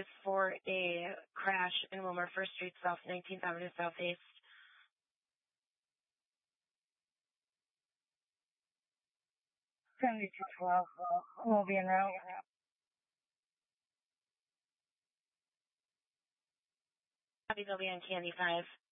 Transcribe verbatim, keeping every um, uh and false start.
is for a crash in Wilmer First Street South, nineteenth Avenue Southeast. seventy-two twelve, we'll be en route. Copy, they'll be on Candy five.